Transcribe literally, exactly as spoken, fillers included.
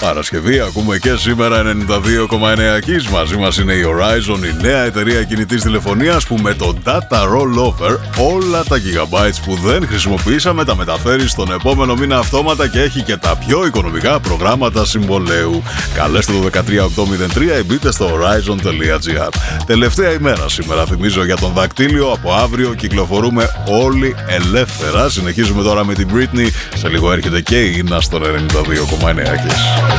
Παρασκευή, ακούμε και σήμερα ενενήντα δύο κόμμα εννέα Kiss. Μαζί μας είναι η Horizon, η νέα εταιρεία κινητής τηλεφωνίας που με το Data Rollover όλα τα gigabytes που δεν χρησιμοποιήσαμε τα μεταφέρει στον επόμενο μήνα αυτόματα και έχει και τα πιο οικονομικά προγράμματα συμβολέου. Καλέστε το δεκατρία οκτώ μηδέν τρία ή μπείτε στο horizon τελεία gr. Τελευταία ημέρα σήμερα, θυμίζω, για τον δακτύλιο. Από αύριο κυκλοφορούμε όλοι ελεύθερα. Συνεχίζουμε τώρα με την Britney. Σε λίγο έρχεται και η Ίνα στον ενενήντα δύο κόμμα εννέα Kiss.